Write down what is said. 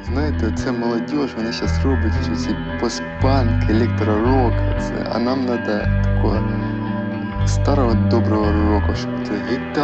Знаєте, це молодіж, вони зараз роблять що ці постпанк, електророк, а нам треба такого старого доброго року, щоб це гітара.